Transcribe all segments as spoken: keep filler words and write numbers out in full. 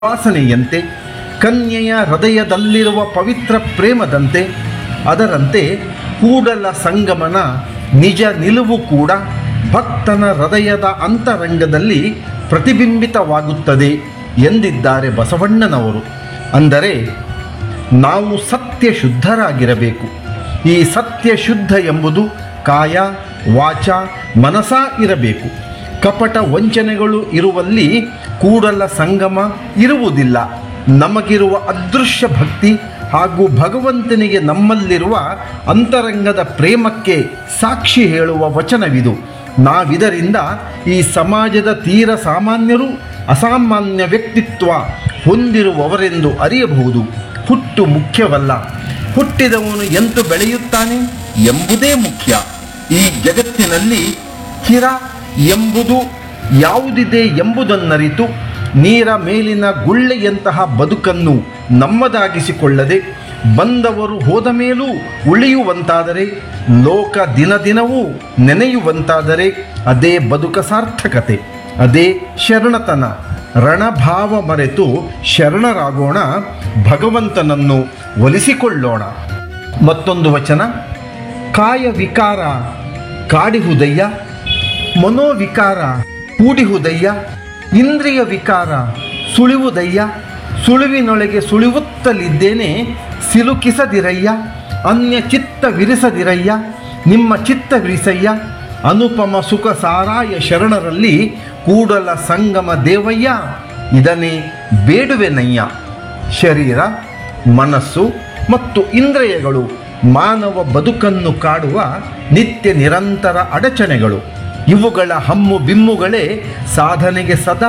ವಾಸನೆಯಂತೆ, ಕನ್ಯೆಯ ಹೃದಯದಲ್ಲಿರುವ ಪವಿತ್ರ ಪ್ರೇಮದಂತೆ, ಅದರಂತೆ ಕೂಡಲ ಸಂಗಮನ ನಿಜ ನಿಲುವು ಕೂಡ ಭಕ್ತನ ಹೃದಯದ ಅಂತರಂಗದಲ್ಲಿ ಪ್ರತಿಬಿಂಬಿತವಾಗುತ್ತದೆ ಎಂದಿದ್ದಾರೆ ಬಸವಣ್ಣನವರು. ಅಂದರೆ ನಾವು ಸತ್ಯ ಶುದ್ಧರಾಗಿರಬೇಕು. ಈ ಸತ್ಯ ಶುದ್ಧ ಎಂಬುದು ಕಾಯ, ವಾಚ, ಮನಸ ಇರಬೇಕು. ಕಪಟ ವಂಚನೆಗಳು ಇರುವಲ್ಲಿ ಕೂಡಲ ಸಂಗಮ ಇರುವುದಿಲ್ಲ. ನಮಗಿರುವ ಅದೃಶ್ಯ ಭಕ್ತಿ ಹಾಗೂ ಭಗವಂತನಿಗೆ ನಮ್ಮಲ್ಲಿರುವ ಅಂತರಂಗದ ಪ್ರೇಮಕ್ಕೆ ಸಾಕ್ಷಿ ಹೇಳುವ ವಚನವಿದು. ನಾವಿದರಿಂದ ಈ ಸಮಾಜದ ತೀರ ಸಾಮಾನ್ಯರು ಅಸಾಮಾನ್ಯ ವ್ಯಕ್ತಿತ್ವ ಹೊಂದಿರುವವರೆಂದು ಅರಿಯಬಹುದು. ಹುಟ್ಟು ಮುಖ್ಯವಲ್ಲ, ಹುಟ್ಟಿದವನು ಎಂತು ಬೆಳೆಯುತ್ತಾನೆ ಎಂಬುದೇ ಮುಖ್ಯ. ಈ ಜಗತ್ತಿನಲ್ಲಿ ಚಿರ ಎಂಬುದು ಯಾವುದಿದೆ ಎಂಬುದನ್ನರಿತು ನೀರ ಮೇಲಿನ ಗುಳ್ಳೆಯಂತಹ ಬದುಕನ್ನು ನಮ್ಮದಾಗಿಸಿಕೊಳ್ಳದೆ ಬಂದವರು ಹೋದ ಮೇಲೂ ಉಳಿಯುವಂತಾದರೆ, ಲೋಕ ದಿನ ದಿನವೂ ನೆನೆಯುವಂತಾದರೆ ಅದೇ ಬದುಕ ಸಾರ್ಥಕತೆ, ಅದೇ ಶರಣತನ. ರಣಭಾವ ಮರೆತು ಶರಣರಾಗೋಣ, ಭಗವಂತನನ್ನು ಒಲಿಸಿಕೊಳ್ಳೋಣ. ಮತ್ತೊಂದು ವಚನ: ಕಾಯ ವಿಕಾರ ಕಾಡಿಹುದಯ್ಯ, ಮನೋವಿಕಾರ ಕೂಡಿಹುದಯ್ಯ, ಇಂದ್ರಿಯ ವಿಕಾರ ಸುಳಿವುದಯ್ಯ, ಸುಳಿವಿನೊಳಗೆ ಸುಳಿವುತ್ತಲಿದ್ದೇನೆ ಸಿಲುಕಿಸದಿರಯ್ಯ, ಅನ್ಯ ಚಿತ್ತ ವಿರಿಸದಿರಯ್ಯ, ನಿಮ್ಮ ಚಿತ್ತ ವಿರಿಸಯ್ಯ, ಅನುಪಮ ಸುಖ ಸಾರಾಯ ಶರಣರಲ್ಲಿ ಕೂಡಲ ಸಂಗಮ ದೇವಯ್ಯ, ಇದನ್ನೇ ಬೇಡುವೆನಯ್ಯ. ಶರೀರ, ಮನಸ್ಸು ಮತ್ತು ಇಂದ್ರಿಯಗಳು ಮಾನವ ಬದುಕನ್ನು ಕಾಡುವ ನಿತ್ಯ ನಿರಂತರ ಅಡಚಣೆಗಳು. ಇವುಗಳ ಹಮ್ಮು ಬಿಮ್ಮುಗಳೇ ಸಾಧನೆಗೆ ಸದಾ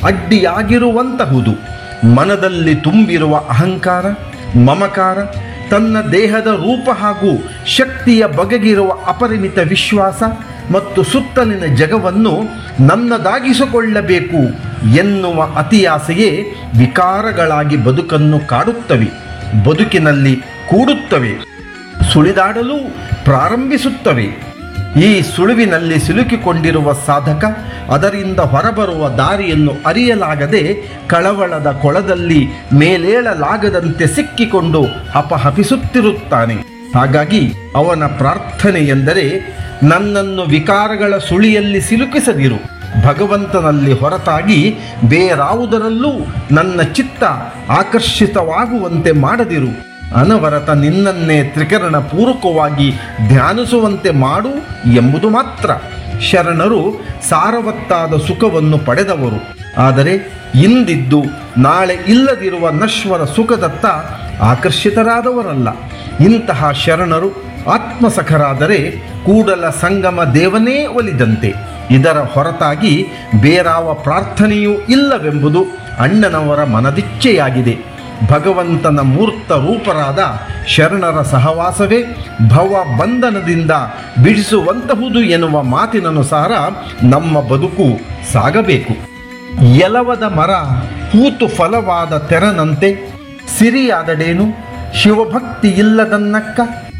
ಅಡ್ಡಿಯಾಗಿರುವಂತಹುದು. ಮನದಲ್ಲಿ ತುಂಬಿರುವ ಅಹಂಕಾರ, ಮಮಕಾರ, ತನ್ನ ದೇಹದ ರೂಪ ಹಾಗೂ ಶಕ್ತಿಯ ಬಗೆಗಿರುವ ಅಪರಿಮಿತ ವಿಶ್ವಾಸ ಮತ್ತು ಸುತ್ತಲಿನ ಜಗವನ್ನು ನನ್ನದಾಗಿಸಿಕೊಳ್ಳಬೇಕು ಎನ್ನುವ ಅತಿಯಾಸೆಯೇ ವಿಕಾರಗಳಾಗಿ ಬದುಕನ್ನು ಕಾಡುತ್ತವೆ, ಬದುಕಿನಲ್ಲಿ ಕೂಡುತ್ತವೆ, ಸುಳಿದಾಡಲು ಪ್ರಾರಂಭಿಸುತ್ತವೆ. ಈ ಸುಳಿವಿನಲ್ಲಿ ಸಿಲುಕಿಕೊಂಡಿರುವ ಸಾಧಕ ಅದರಿಂದ ಹೊರಬರುವ ದಾರಿಯನ್ನು ಅರಿಯಲಾಗದೆ ಕಳವಳದ ಕೊಳದಲ್ಲಿ ಮೇಲೇಳಲಾಗದಂತೆ ಸಿಕ್ಕಿಕೊಂಡು ಹಪಹಪಿಸುತ್ತಿರುತ್ತಾನೆ. ಹಾಗಾಗಿ ಅವನ ಪ್ರಾರ್ಥನೆ ಎಂದರೆ, ನನ್ನನ್ನು ವಿಕಾರಗಳ ಸುಳಿಯಲ್ಲಿ ಸಿಲುಕಿಸದಿರು, ಭಗವಂತನಲ್ಲಿ ಹೊರತಾಗಿ ಬೇರಾವುದರಲ್ಲೂ ನನ್ನ ಚಿತ್ತ ಆಕರ್ಷಿತವಾಗುವಂತೆ ಮಾಡದಿರು, ಅನವರತ ನಿನ್ನನ್ನೇ ತ್ರಿಕರಣ ಪೂರ್ವಕವಾಗಿ ಧ್ಯಾನಿಸುವಂತೆ ಮಾಡು ಎಂಬುದು ಮಾತ್ರ. ಶರಣರು ಸಾರವತ್ತಾದ ಸುಖವನ್ನು ಪಡೆದವರು, ಆದರೆ ಇಂದಿದ್ದು ನಾಳೆ ಇಲ್ಲದಿರುವ ನಶ್ವರ ಸುಖದತ್ತ ಆಕರ್ಷಿತರಾದವರಲ್ಲ. ಇಂತಹ ಶರಣರು ಆತ್ಮಸಖರಾದರೆ ಕೂಡಲ ಸಂಗಮ ದೇವನೇ ಒಲಿದಂತೆ. ಇದರ ಹೊರತಾಗಿ ಬೇರಾವ ಪ್ರಾರ್ಥನೆಯೂ ಇಲ್ಲವೆಂಬುದು ಅಣ್ಣನವರ ಮನದಿಚ್ಛೆಯಾಗಿದೆ. ಭಗವಂತನ ಮೂರ್ತ ರೂಪರಾದ ಶರಣರ ಸಹವಾಸವೇ ಭವ ಬಂಧನದಿಂದ ಬಿಡಿಸುವಂತಹುದು ಎನ್ನುವ ಮಾತಿನನುಸಾರ ನಮ್ಮ ಬದುಕು ಸಾಗಬೇಕು. ಎಲವದ ಮರ ಹೂತು ಫಲವಾದ ತೆರನಂತೆ ಸಿರಿಯಾದಡೇನು ಶಿವಭಕ್ತಿ ಇಲ್ಲದನ್ನಕ್ಕ,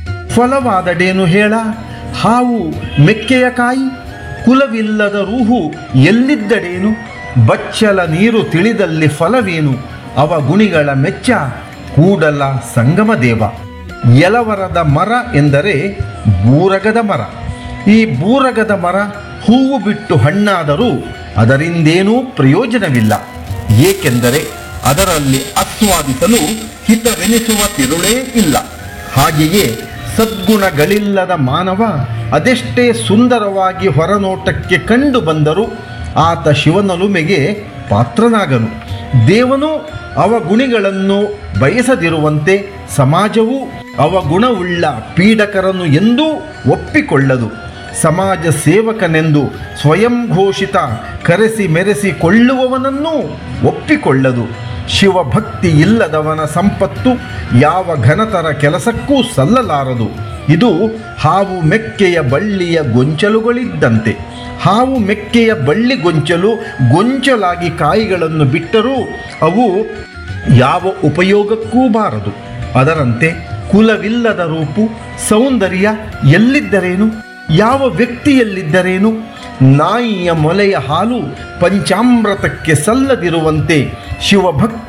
ಫಲವಾದಡೇನು ಹೇಳ ಹಾವು ಮೆಕ್ಕೆಯ ಕಾಯಿ, ಕುಲವಿಲ್ಲದ ರೂಹು ಎಲ್ಲಿದ್ದಡೇನು, ಬಚ್ಚಲ ನೀರು ತಿಳಿದಲ್ಲಿ ಫಲವೇನು, ಅವ ಗುಣಿಗಳ ಮೆಚ್ಚ ಕೂಡಲ ಸಂಗಮ ದೇವ. ಎಲವರದ ಮರ ಎಂದರೆ ಬೂರಗದ ಮರ. ಈ ಬೂರಗದ ಮರ ಹೂವು ಬಿಟ್ಟು ಹಣ್ಣಾದರೂ ಅದರಿಂದೇನೂ ಪ್ರಯೋಜನವಿಲ್ಲ, ಏಕೆಂದರೆ ಅದರಲ್ಲಿ ಆಸ್ವಾದಿಸಲು ಹಿತವೆನಿಸುವ ತಿರುಳೇ ಇಲ್ಲ. ಹಾಗೆಯೇ ಸದ್ಗುಣಗಳಿಲ್ಲದ ಮಾನವ ಅದೆಷ್ಟೇ ಸುಂದರವಾಗಿ ಹೊರನೋಟಕ್ಕೆ ಕಂಡು ಬಂದರೂ ಆತ ಶಿವನೊಲುಮೆಗೆ ಪಾತ್ರನಾಗನು. ದೇವನು ಅವಗುಣಿಗಳನ್ನು ಬಯಸದಿರುವಂತೆ ಸಮಾಜವು ಅವಗುಣವುಳ್ಳ ಪೀಡಕರನ್ನು ಎಂದೂ ಒಪ್ಪಿಕೊಳ್ಳದು. ಸಮಾಜ ಸೇವಕನೆಂದು ಸ್ವಯಂ ಘೋಷಿತ ಕರೆಸಿ ಮೆರೆಸಿಕೊಳ್ಳುವವನನ್ನೂ ಒಪ್ಪಿಕೊಳ್ಳದು. ಶಿವಭಕ್ತಿ ಇಲ್ಲದವನ ಸಂಪತ್ತು ಯಾವ ಘನತರ ಕೆಲಸಕ್ಕೂ ಸಲ್ಲಲಾರದು. ಇದು ಹಾವು ಮೆಕ್ಕೆಯ ಬಳ್ಳಿಯ ಗೊಂಚಲುಗಳಿದ್ದಂತೆ. ಹಾವು ಮೆಕ್ಕೆಯ ಬಳ್ಳಿ ಗೊಂಚಲು ಗೊಂಚಲಾಗಿ ಕಾಯಿಗಳನ್ನು ಬಿಟ್ಟರೂ ಅವು ಯಾವ ಉಪಯೋಗಕ್ಕೂ ಬಾರದು. ಅದರಂತೆ ಕುಲವಿಲ್ಲದ ರೂಪು ಸೌಂದರ್ಯ ಎಲ್ಲಿದ್ದರೇನು, ಯಾವ ವ್ಯಕ್ತಿಯಲ್ಲಿದ್ದರೇನು, ನಾಯಿಯ ಮೊಲೆಯ ಹಾಲು ಪಂಚಾಮೃತಕ್ಕೆ ಸಲ್ಲದಿರುವಂತೆ ಶಿವಭಕ್ತಿ